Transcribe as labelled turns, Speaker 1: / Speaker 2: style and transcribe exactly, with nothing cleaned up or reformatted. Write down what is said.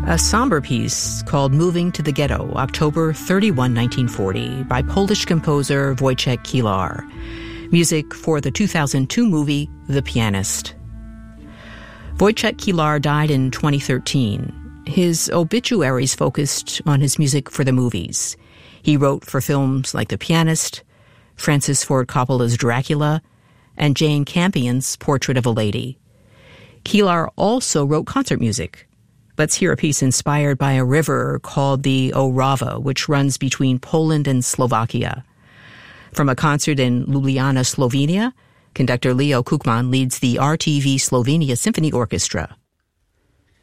Speaker 1: A somber piece called Moving to the Ghetto, October thirty-first, nineteen forty, by Polish composer Wojciech Kilar. Music for the two thousand two movie The Pianist. Wojciech Kilar died in twenty thirteen. His obituaries focused on his music for the movies. He wrote for films like The Pianist, Francis Ford Coppola's Dracula, and Jane Campion's Portrait of a Lady. Kilar also wrote concert music. Let's hear a piece inspired by a river called the Orava, which runs between Poland and Slovakia. From a concert in Ljubljana, Slovenia, conductor Leo Kukman leads the R T V Slovenia Symphony Orchestra.